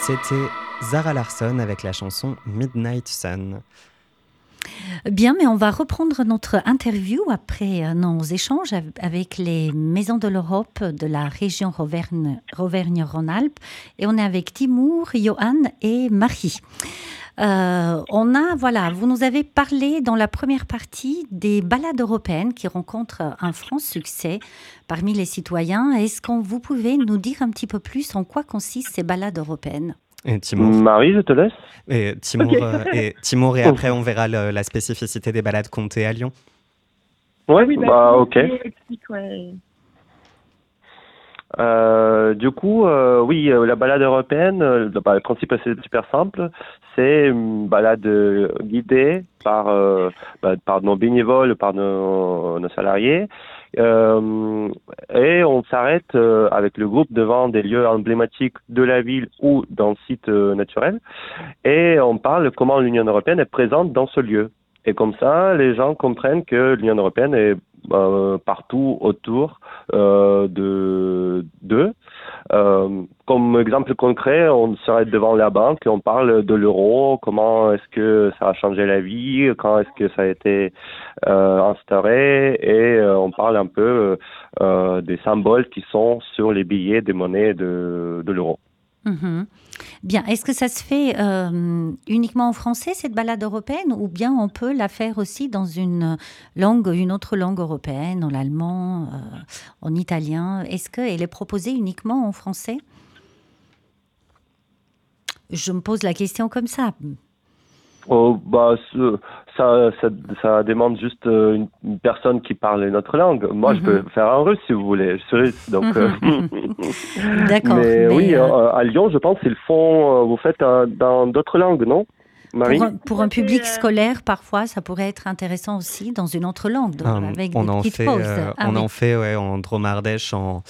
C'était Zara Larsson avec la chanson Midnight Sun. Bien, mais on va reprendre notre interview après nos échanges avec les Maisons de l'Europe de la région Auvergne-Rhône-Alpes. Et on est avec Timur, Johan et Marie. Vous nous avez parlé dans la première partie des balades européennes qui rencontrent un franc succès parmi les citoyens. Est-ce que vous pouvez nous dire un petit peu plus en quoi consistent ces balades européennes ? Et Timur. Marie, je te laisse. Et Timur, okay. Timur, et après on verra la spécificité des balades comptées à Lyon. Ouais, oui, ok. Du coup, la balade européenne, le principe c'est super simple. C'est une balade guidée par nos bénévoles, par nos salariés. Et on s'arrête avec le groupe devant des lieux emblématiques de la ville ou dans sites naturels. Et on parle comment l'Union européenne est présente dans ce lieu. Et comme ça, les gens comprennent que l'Union européenne est partout autour d'eux. Comme exemple concret, on serait devant la banque et on parle de l'euro, comment est-ce que ça a changé la vie, quand est-ce que ça a été instauré, et on parle un peu des symboles qui sont sur les billets des monnaies de l'euro. Mmh. Bien, est-ce que ça se fait uniquement en français, cette balade européenne, ou bien on peut la faire aussi dans une autre langue européenne, en allemand, en italien? Est-ce qu'elle est proposée uniquement en français? Je me pose la question comme ça. Ça demande juste une personne qui parle notre langue. Moi, je peux faire un russe si vous voulez. Je suis russe, donc. D'accord. Mais oui, à Lyon, je pense qu'ils font. Vous faites dans d'autres langues, non, Marie? Pour un public scolaire, parfois, ça pourrait être intéressant aussi dans une autre langue, avec des petites pauses. On en fait en Dromardèche,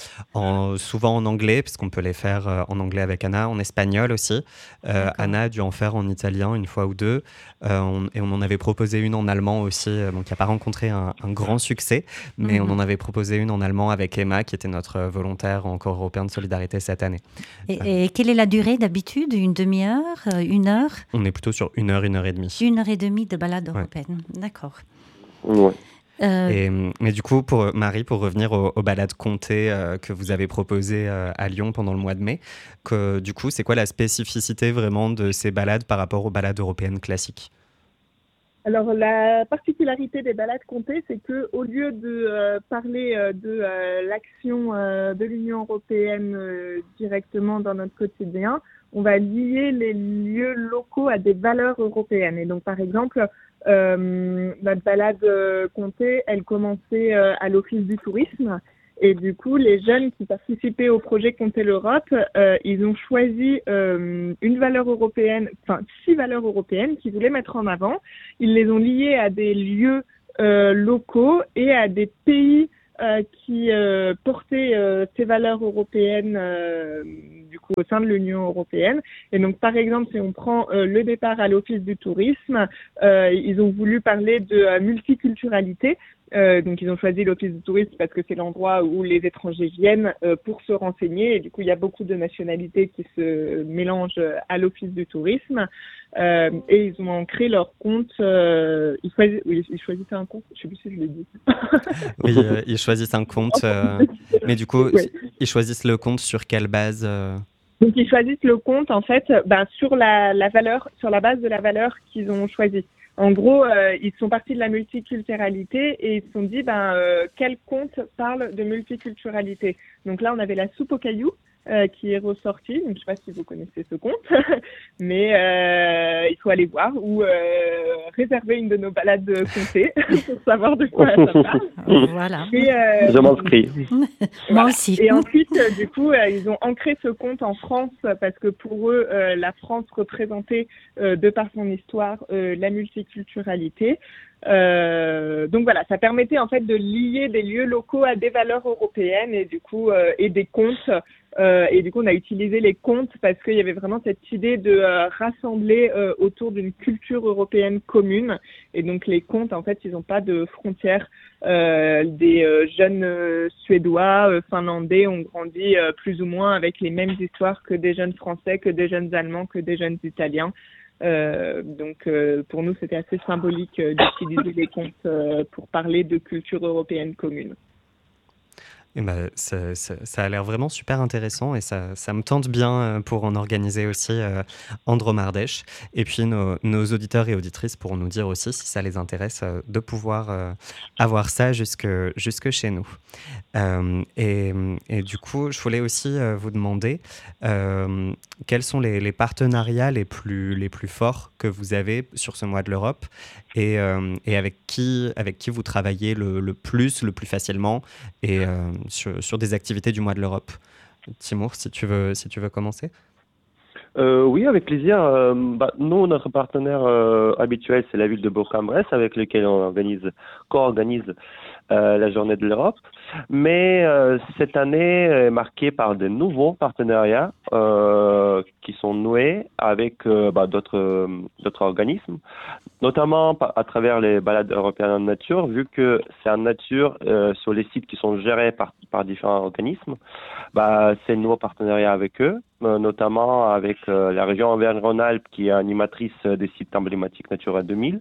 souvent en anglais, puisqu'on peut les faire en anglais avec Anna, en espagnol aussi. Anna a dû en faire en italien une fois ou deux. Et on en avait proposé une en allemand aussi, qui n'a pas rencontré un grand succès, mais on en avait proposé une en allemand avec Emma, qui était notre volontaire en Corps européen de solidarité cette année. Et quelle est la durée d'habitude? Une demi-heure? Une heure? On est plutôt sur 1 heure, 1 heure et demie. 1 heure et demie de balade européenne, d'accord. Ouais. Mais du coup, Marie, pour revenir aux balades comptées que vous avez proposées à Lyon pendant le mois de mai, du coup, c'est quoi la spécificité vraiment de ces balades par rapport aux balades européennes classiques? Alors, la particularité des balades comptées, c'est que au lieu de parler de l'action de l'Union européenne directement dans notre quotidien, on va lier les lieux locaux à des valeurs européennes. Et donc, par exemple, notre balade comptée, elle commençait à l'Office du tourisme. Et du coup, les jeunes qui participaient au projet Compter l'Europe, ils ont choisi une valeur européenne, 6 valeurs européennes qu'ils voulaient mettre en avant. Ils les ont liées à des lieux locaux et à des pays qui portaient ces valeurs européennes du coup au sein de l'Union européenne. Et donc, par exemple, si on prend le départ à l'Office du tourisme, ils ont voulu parler de multiculturalité. Donc, ils ont choisi l'Office du tourisme parce que c'est l'endroit où les étrangers viennent pour se renseigner. Et du coup, il y a beaucoup de nationalités qui se mélangent à l'Office du tourisme. Et ils ont créé leur compte. Ils choisissaient un compte. Je ne sais plus si je l'ai dit. Oui, ils choisissent un compte. Mais du coup, ils choisissent le compte sur quelle base Donc, ils choisissent le compte, en fait, sur la valeur, sur la base de la valeur qu'ils ont choisie. En gros, ils sont partis de la multiculturalité et ils se sont dit, quel compte parle de multiculturalité? Donc là, on avait la soupe aux cailloux qui est ressortie. Donc, je ne sais pas si vous connaissez ce compte, mais il faut aller voir ou réserver une de nos balades comptées pour savoir de quoi ça parle. Voilà. Je m'inscris. Moi aussi. Et ensuite, du coup, ils ont ancré ce compte en France parce que pour eux, la France représentait, de par son histoire, la multiculturalité. Donc voilà, ça permettait en fait de lier des lieux locaux à des valeurs européennes et du coup et des contes. Et du coup, on a utilisé les contes parce qu'il y avait vraiment cette idée de rassembler autour d'une culture européenne commune. Et donc les contes, en fait, ils n'ont pas de frontières. Des jeunes Suédois, Finlandais ont grandi plus ou moins avec les mêmes histoires que des jeunes Français, que des jeunes Allemands, que des jeunes Italiens. Donc pour nous, c'était assez symbolique d'utiliser les contes pour parler de culture européenne commune. Eh ben, ça a l'air vraiment super intéressant et ça me tente bien pour en organiser aussi Andromardèche. Et puis nos auditeurs et auditrices pourront nous dire aussi si ça les intéresse de pouvoir avoir ça jusque chez nous. Et du coup, je voulais aussi vous demander quels sont les partenariats les plus forts que vous avez sur ce mois de l'Europe et avec qui vous travaillez le plus facilement et sur des activités du mois de l'Europe. Timur, si tu veux commencer. Oui, avec plaisir. Nous, notre partenaire habituel, c'est la ville de Bourg-en-Bresse, avec lequel on co-organise la journée de l'Europe. Mais cette année est marquée par de nouveaux partenariats qui sont noués avec d'autres organismes, notamment à travers les balades européennes en nature, vu que c'est en nature sur les sites qui sont gérés par différents organismes. C'est un nouveau partenariat avec eux, notamment avec la région Auvergne-Rhône-Alpes qui est animatrice des sites emblématiques Natura 2000.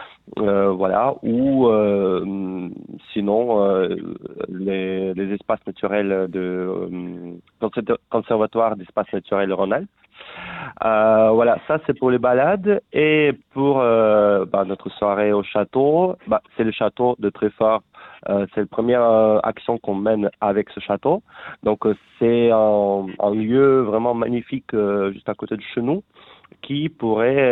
Ou sinon les espaces naturels conservatoire d'espaces naturels Rhône-Alpes. Ça c'est pour les balades et pour notre soirée au château, c'est le château de Treffort. C'est la première action qu'on mène avec ce château. Donc c'est un lieu vraiment magnifique juste à côté de chez nous qui pourrait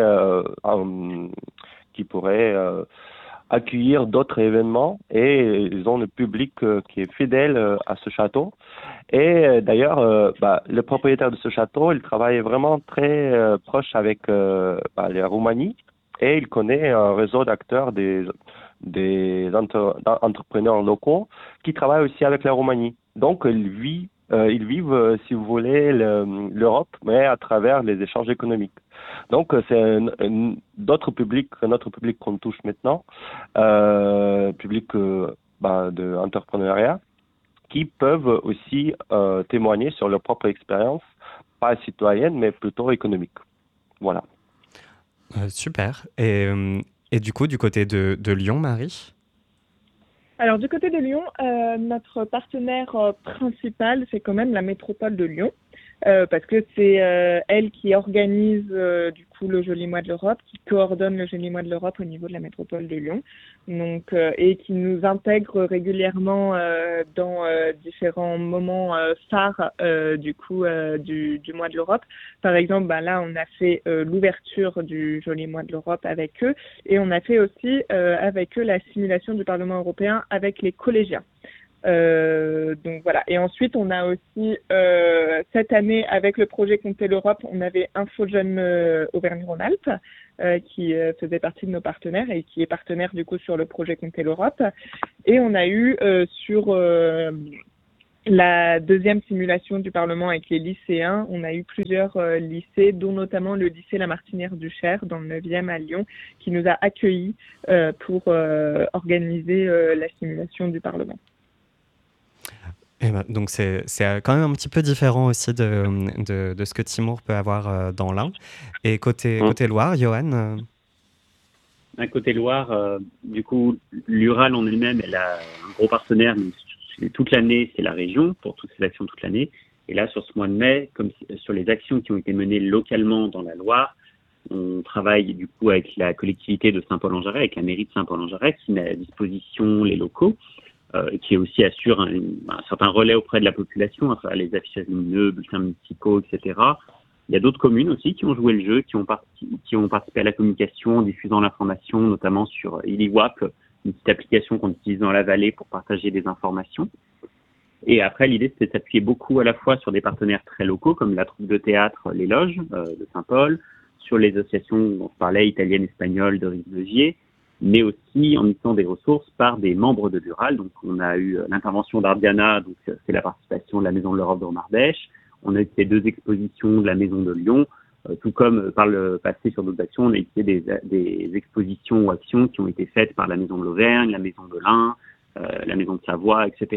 accueillir d'autres événements et ils ont le public qui est fidèle à ce château. Et d'ailleurs, le propriétaire de ce château, il travaille vraiment très proche avec la Roumanie et il connaît un réseau d'acteurs des entrepreneurs locaux qui travaillent aussi avec la Roumanie. Donc, ils vivent, si vous voulez, l'Europe, mais à travers les échanges économiques. Donc, c'est notre public qu'on touche maintenant, public de entrepreneuriat, qui peuvent aussi témoigner sur leur propre expérience, pas citoyenne, mais plutôt économique. Voilà. Super. Et du coup, du côté de Lyon, Marie ? Alors, du côté de Lyon, notre partenaire principal, c'est quand même la métropole de Lyon, parce que c'est elle qui organise du coup le Joli Mois de l'Europe, qui coordonne le Joli Mois de l'Europe au niveau de la métropole de Lyon, donc et qui nous intègre régulièrement dans différents moments phares du Mois de l'Europe. Par exemple, là on a fait l'ouverture du Joli Mois de l'Europe avec eux, et on a fait aussi avec eux la simulation du Parlement européen avec les collégiens. Donc voilà. Et ensuite, on a aussi cette année avec le projet Compter l'Europe, on avait Info Jeune Auvergne-Rhône-Alpes qui faisait partie de nos partenaires et qui est partenaire du coup sur le projet Compter l'Europe. Et on a eu sur la deuxième simulation du Parlement avec les lycéens, on a eu plusieurs lycées, dont notamment le lycée La Martinière du Cher dans le 9e à Lyon, qui nous a accueillis pour organiser la simulation du Parlement. Donc c'est quand même un petit peu différent aussi de ce que Timur peut avoir dans l'Ain. Et côté Loire, Johan Côté Loire, du coup, l'Ural en elle-même, elle a un gros partenaire, mais toute l'année, c'est la région, pour toutes ces actions toute l'année. Et là, sur ce mois de mai, comme sur les actions qui ont été menées localement dans la Loire, on travaille du coup avec la collectivité de Saint-Paul-en-Jarret, avec la mairie de Saint-Paul-en-Jarret, qui met à disposition les locaux, qui aussi assure un certain relais auprès de la population, à travers les affichages lumineux, bulletins municipaux, etc. Il y a d'autres communes aussi qui ont joué le jeu, qui ont participé à la communication, en diffusant l'information, notamment sur Iliwap, une petite application qu'on utilise dans la vallée pour partager des informations. Et après, l'idée, c'était de s'appuyer beaucoup à la fois sur des partenaires très locaux, comme la troupe de théâtre Les Loges de Saint-Paul, sur les associations dont je parlais, italiennes, espagnoles, de Rive-de-Gier, mais aussi en misant des ressources par des membres de l'URAL. Donc, on a eu l'intervention d'Ardiana, donc c'est la participation de la Maison de l'Europe de Romardèche. On a eu ces 2 expositions de la Maison de Lyon, tout comme par le passé sur d'autres actions, on a eu des expositions ou actions qui ont été faites par la Maison de l'Auvergne, la Maison de l'Ain, la Maison de Savoie, etc.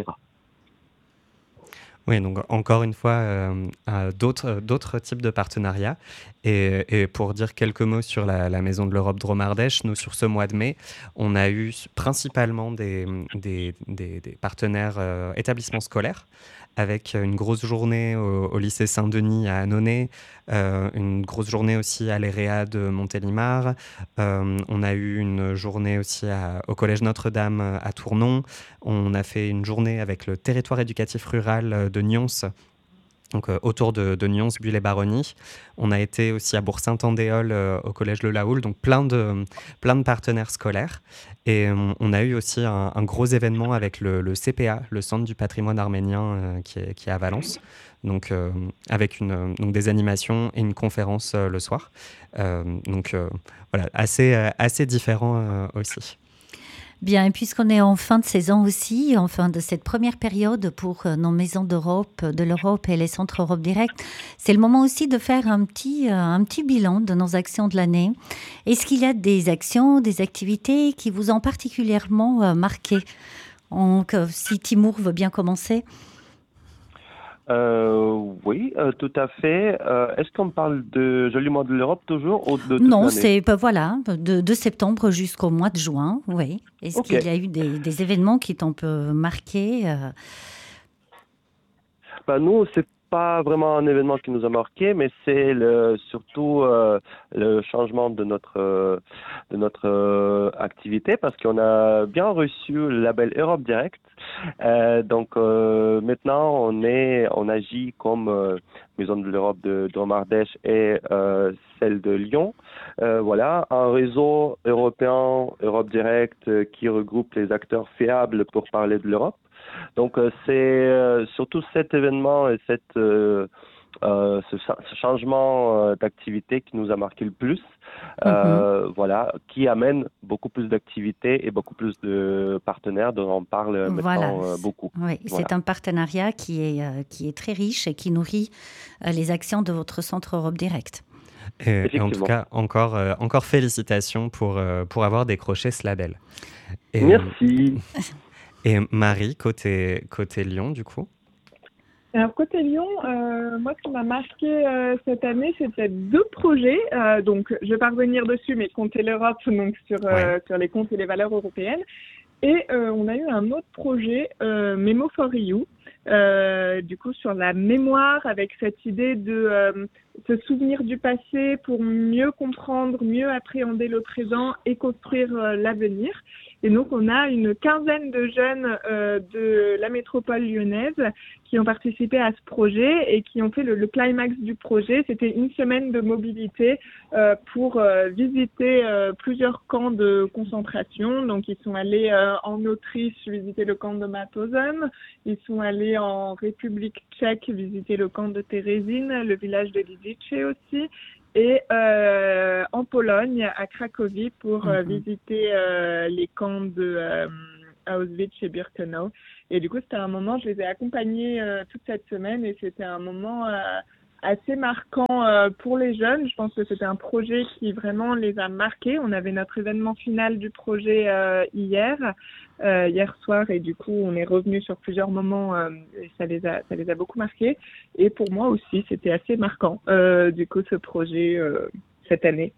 Oui, donc encore une fois, d'autres types de partenariats. Et pour dire quelques mots sur la Maison de l'Europe Drôme-Ardèche, nous, sur ce mois de mai, on a eu principalement des partenaires établissements scolaires, avec une grosse journée au lycée Saint-Denis à Annonay, une grosse journée aussi à l'EREA de Montélimar. On a eu une journée aussi au Collège Notre-Dame à Tournon. On a fait une journée avec le territoire éducatif rural de Nyons, donc autour de Nyons, Bulle-et-Baronnie. On a été aussi à Bourg-Saint-Andéol au Collège Le Laoul, donc plein de partenaires scolaires. Et on a eu aussi un gros événement avec le CPA, le Centre du patrimoine arménien qui est à Valence, donc avec donc des animations et une conférence le soir. Voilà, assez différent aussi. Bien, et puisqu'on est en fin de saison aussi, en fin de cette première période pour nos maisons de l'Europe et les centres Europe Direct, c'est le moment aussi de faire un petit bilan de nos actions de l'année. Est-ce qu'il y a des actions, des activités qui vous ont particulièrement marqué? Si Timour veut bien commencer. Oui, tout à fait. Est-ce qu'on parle de Joli mois de l'Europe toujours ou de toute Non, l'année? c'est de septembre jusqu'au mois de juin, oui. Est-ce qu'il y a eu des événements qui t'ont un peu marqué? Nous, c'est pas vraiment un événement qui nous a marqué, mais c'est surtout le changement de notre activité, parce qu'on a bien reçu le label Europe Direct. Donc maintenant, on agit comme Maison de l'Europe de Drôme-Ardèche et celle de Lyon. Voilà, un réseau européen, Europe Direct, qui regroupe les acteurs fiables pour parler de l'Europe. Donc c'est surtout cet événement et ce changement d'activité qui nous a marqué le plus, voilà, qui amène beaucoup plus d'activités et beaucoup plus de partenaires dont on parle maintenant beaucoup. Oui, voilà. C'est un partenariat qui est très riche et qui nourrit les actions de votre centre Europe Direct. Et en tout cas, encore félicitations pour avoir décroché ce label. Merci. Et Marie, côté Lyon, du coup? Alors, côté Lyon, moi, ce qui m'a marqué cette année, c'était 2 projets. Donc, je vais pas revenir dessus, mais Compter l'Europe, donc sur les comptes et les valeurs européennes. Et on a eu un autre projet, Memo for EU, du coup, sur la mémoire, avec cette idée de se souvenir du passé pour mieux comprendre, mieux appréhender le présent et construire l'avenir. Et donc, on a une quinzaine de jeunes de la métropole lyonnaise qui ont participé à ce projet et qui ont fait le climax du projet. C'était une semaine de mobilité pour visiter plusieurs camps de concentration. Donc, ils sont allés en Autriche visiter le camp de Mauthausen. Ils sont allés en République tchèque visiter le camp de Terezín, le village de Lidice aussi. Et en Pologne, à Cracovie, pour visiter les camps de Auschwitz et Birkenau. Et du coup, c'était un moment, je les ai accompagnés toute cette semaine et c'était un moment assez marquant pour les jeunes. Je pense que c'était un projet qui vraiment les a marqués. On avait notre événement final du projet hier soir, et du coup on est revenu sur plusieurs moments et ça les a beaucoup marqués. Et pour moi aussi, c'était assez marquant du coup ce projet cette année.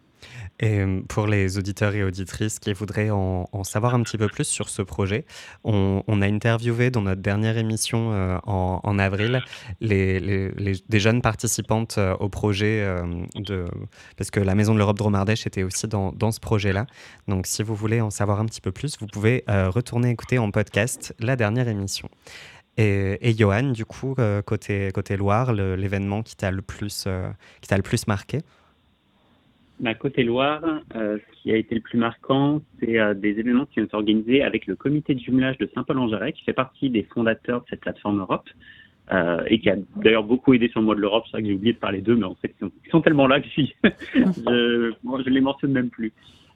Et pour les auditeurs et auditrices qui voudraient en savoir un petit peu plus sur ce projet, on a interviewé dans notre dernière émission en avril des jeunes participantes au projet, parce que la Maison de l'Europe Drôme-Ardèche était aussi dans ce projet-là. Donc si vous voulez en savoir un petit peu plus, vous pouvez retourner écouter en podcast la dernière émission. Et Johan, du coup, côté Loire, l'événement qui t'a le plus marqué? Côté Loire, ce qui a été le plus marquant, c'est des événements qui ont été organisés avec le comité de jumelage de Saint-Paul-en-Jarret, qui fait partie des fondateurs de cette plateforme Europe, et qui a d'ailleurs beaucoup aidé sur le mois de l'Europe. C'est vrai que j'ai oublié de parler d'eux, mais en fait, ils sont tellement là que je les mentionne même plus.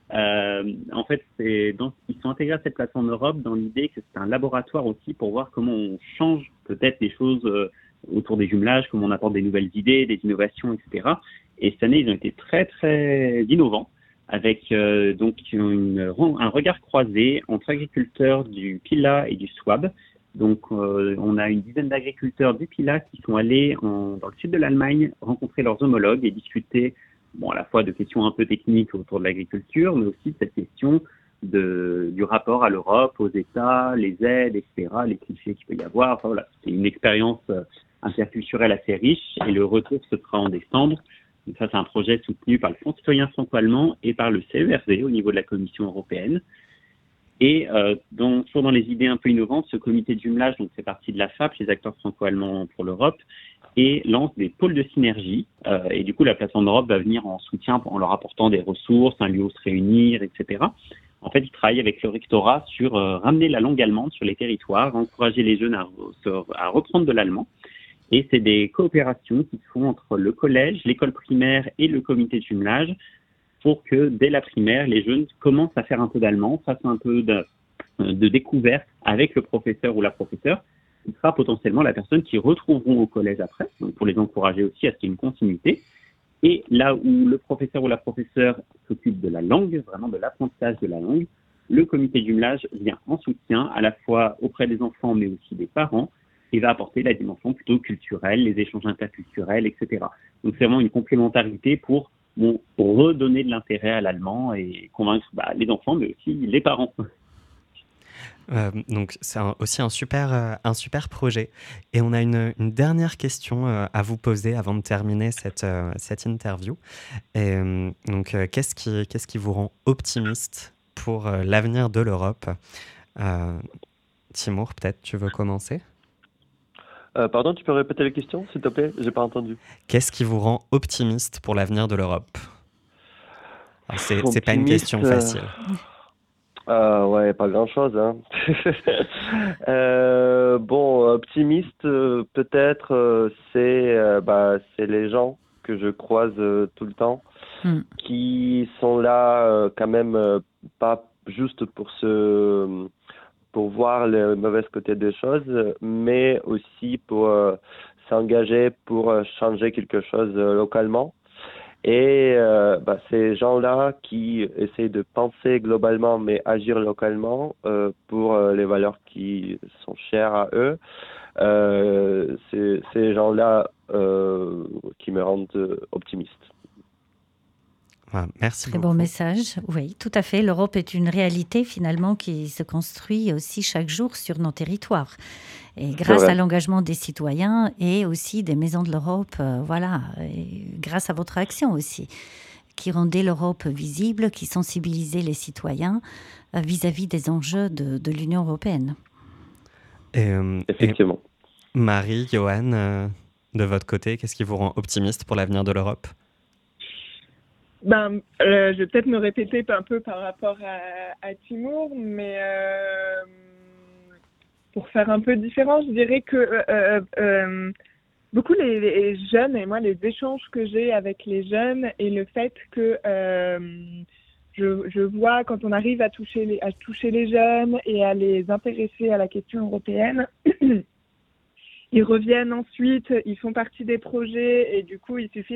En fait, ils sont intégrés à cette plateforme Europe dans l'idée que c'est un laboratoire aussi pour voir comment on change peut-être des choses autour des jumelages, comment on apporte des nouvelles idées, des innovations, etc. Et cette année, ils ont été très, très innovants avec donc un regard croisé entre agriculteurs du Pila et du Swab. Donc, on a une dizaine d'agriculteurs du Pila qui sont allés dans le sud de l'Allemagne rencontrer leurs homologues et discuter à la fois de questions un peu techniques autour de l'agriculture, mais aussi de cette question du rapport à l'Europe, aux États, les aides, etc., les clichés qu'il peut y avoir. Enfin, voilà, c'est une expérience interculturelle assez riche et le retour se fera en décembre. Donc ça, c'est un projet soutenu par le Fonds citoyen franco-allemand et par le CERD au niveau de la Commission européenne. Et toujours dans les idées un peu innovantes, ce comité de jumelage donc fait partie de la FAP, les acteurs franco-allemands pour l'Europe, et lance des pôles de synergie. Et du coup, la plateforme Europe va venir en soutien en leur apportant des ressources, un lieu où se réunir, etc. En fait, ils travaillent avec le rectorat sur ramener la langue allemande sur les territoires, encourager les jeunes à reprendre de l'allemand. Et c'est des coopérations qui se font entre le collège, l'école primaire et le comité de jumelage pour que dès la primaire, les jeunes commencent à faire un peu d'allemand, fassent un peu de découverte avec le professeur ou la professeure, qui sera potentiellement la personne qu'ils retrouveront au collège après, donc pour les encourager aussi à ce qu'il y ait une continuité. Et là où le professeur ou la professeure s'occupe de la langue, vraiment de l'apprentissage de la langue, le comité de jumelage vient en soutien à la fois auprès des enfants mais aussi des parents et va apporter la dimension plutôt culturelle, les échanges interculturels, etc. Donc c'est vraiment une complémentarité pour redonner de l'intérêt à l'allemand et convaincre les enfants mais aussi les parents. Donc c'est aussi un super projet. Et on a une dernière question à vous poser avant de terminer cette interview. Et, donc qu'est-ce qui vous rend optimiste pour l'avenir de l'Europe? Timur, peut-être tu veux commencer? Pardon, tu peux répéter la question, s'il te plaît? J'ai pas entendu. Qu'est-ce qui vous rend optimiste pour l'avenir de l'Europe? Alors, c'est pas une question facile. Ouais, pas grand-chose, hein. Optimiste, peut-être, c'est les gens que je croise tout le temps, qui sont là quand même pas juste pour voir le mauvais côté des choses, mais aussi pour s'engager pour changer quelque chose localement. Et ces gens-là qui essayent de penser globalement mais agir localement pour les valeurs qui sont chères à eux, c'est ces gens-là qui me rendent optimiste. Merci beaucoup. Très bon message. Oui, tout à fait. L'Europe est une réalité finalement qui se construit aussi chaque jour sur nos territoires. Et grâce à l'engagement des citoyens et aussi des maisons de l'Europe, et grâce à votre action aussi, qui rendait l'Europe visible, qui sensibilisait les citoyens vis-à-vis des enjeux de l'Union européenne. Effectivement. Et Marie, Johan, de votre côté, qu'est-ce qui vous rend optimiste pour l'avenir de l'Europe? Je vais peut-être me répéter un peu par rapport à Timur, mais pour faire un peu différent, je dirais que beaucoup les jeunes, et moi les échanges que j'ai avec les jeunes et le fait que je vois quand on arrive à toucher les jeunes et à les intéresser à la question européenne, ils reviennent ensuite, ils font partie des projets et du coup il suffit